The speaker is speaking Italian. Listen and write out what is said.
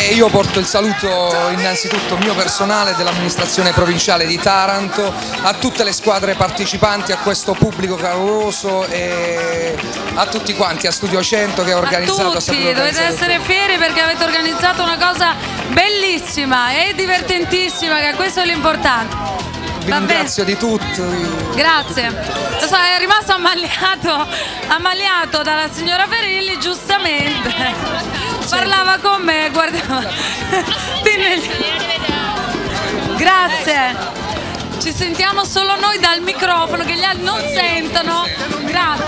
E io porto il saluto innanzitutto mio personale dell'amministrazione provinciale di Taranto, a tutte le squadre partecipanti, a questo pubblico caloroso e a tutti quanti, a Studio 100 che ha organizzato. A tutti, dovete essere fieri perché avete organizzato una cosa bellissima e divertentissima, che questo è l'importante. Vi ringrazio di tutto. Grazie. È rimasto ammaliato dalla signora Ferilli, giustamente. Parlava con me, guardava. Grazie. Ci sentiamo solo noi dal microfono, che gli altri non sentono. Grazie.